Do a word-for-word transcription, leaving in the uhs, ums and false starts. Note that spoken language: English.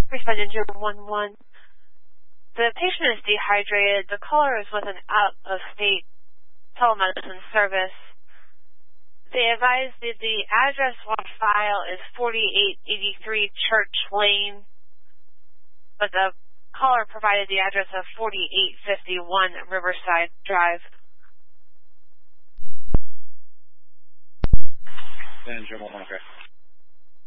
Respondent zero one one. The patient is dehydrated. The caller is with an out-of-state telemedicine service. They advise that the address on file is forty-eight eighty-three Church Lane, but the caller provided the address of forty-eight fifty-one Riverside Drive. Then Jim, okay.